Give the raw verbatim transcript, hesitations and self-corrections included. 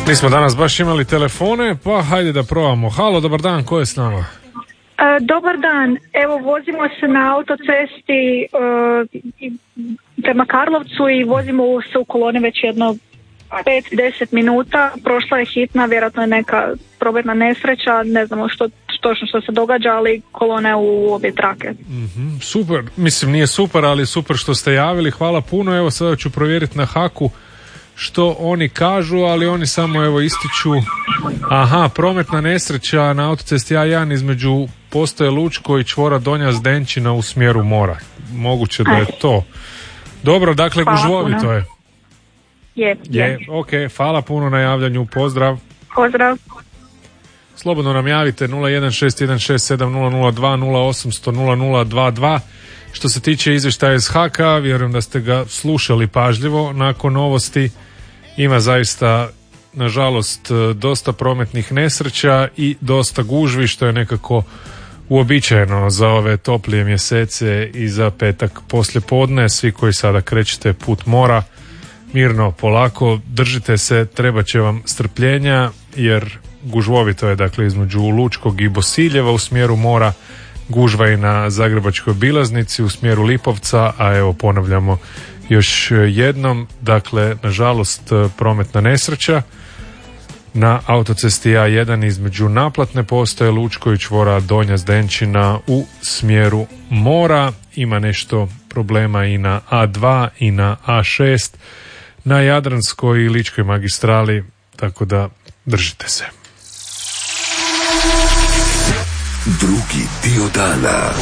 Nismo danas baš imali telefone, pa hajde da probamo. Halo, dobar dan, ko je s nama? E, dobar dan, evo vozimo se na autocesti e, prema Karlovcu i vozimo se u koloni već jedno pet do deset minuta. Prošla je hitna, vjerojatno je neka prometna nesreća, ne znamo što točno što se događa, ali kolona je u obje trake. Mm-hmm, super, mislim nije super, ali super što ste javili, hvala puno. Evo sada ću provjeriti na Haku što oni kažu, ali oni samo evo ističu, aha, prometna nesreća na autocesti A jedan između postaje Lučko i čvora Donja Zdenčina u smjeru mora. Moguće da je to. Dobro, dakle Hvala gužvovito puno. je. Je, je. Je, ok, hvala puno na javljanju, pozdrav. Pozdrav. Slobodno nam javite nula jedan šest jedan šest sedam nula nula dva nula osam nula nula nula dva dva. Što se tiče izvještaja iz Haka, vjerujem da ste ga slušali pažljivo. Nakon novosti ima zaista, nažalost, dosta prometnih nesreća i dosta gužvi, što je nekako uobičajeno za ove toplije mjesece i za petak poslje podne. Svi koji sada krećete put mora, mirno, polako, držite se, treba će vam strpljenja, jer gužvovito je, dakle, između Lučkog i Bosiljeva u smjeru mora, gužva i na Zagrebačkoj obilaznici u smjeru Lipovca, a evo ponavljamo još jednom, dakle, nažalost, prometna nesreća na autocesti A jedan između naplatne postaje Lučko i čvora Donja Zdenčina u smjeru mora. Ima nešto problema i na A dva i na A šest, na Jadranskoj i Ličkoj magistrali, tako da držite se. Drugi dio dana.